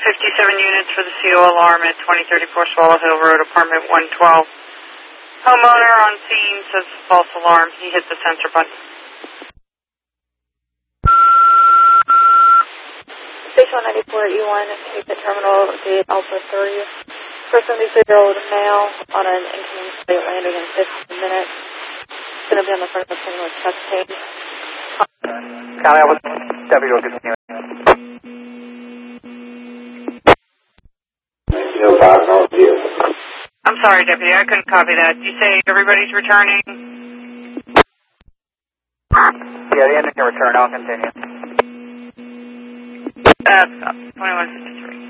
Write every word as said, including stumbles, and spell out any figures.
fifty-seven units for the C O alarm at twenty thirty-four Swallow Hill Road, apartment one twelve. Homeowner on scene says false alarm. He hit the sensor button. Station one ninety-four E one, take the terminal gate Alpha three. For seventy-three-year-old male on an incoming flight landing in fifteen minutes. It's going to be on the front of the plane with chest pain. County Alpha, Deputy will continue. I'm sorry, Deputy, I couldn't copy that. You say everybody's returning? Yeah, the engine can return. I'll continue. Uh, twenty-one fifty-three.